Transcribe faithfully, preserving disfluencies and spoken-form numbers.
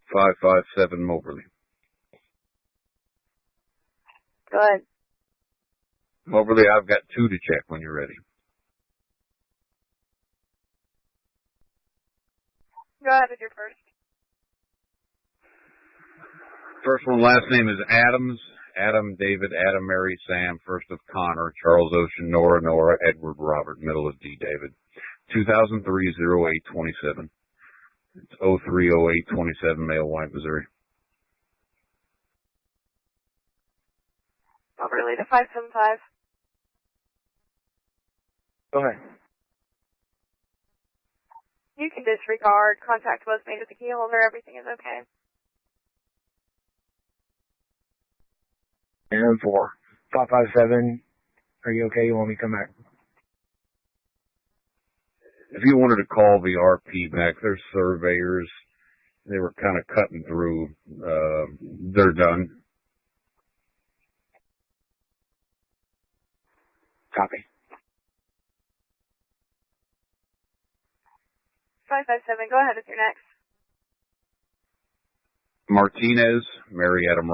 five five seven Moberly. Go ahead. Moberly, I've got two to check when you're ready. Go ahead with your first. First one, last name is Adams. Adam, David, Adam, Mary, Sam, first of Connor, Charles Ocean, Nora, Nora, Edward, Robert, middle of D, David. two thousand three oh eight twenty-seven. It's oh three oh eight twenty-seven, male, white, Missouri. Moberly to five seven five. Go ahead. You can disregard. Contact was made with the key holder. Everything is okay. And four. five five seven. Are you okay? You want me to come back? If you wanted to call the R P back, there's surveyors. They were kind of cutting through. Uh, they're done. Copy. five five seven. Go ahead with your next. Martinez, Mary Adam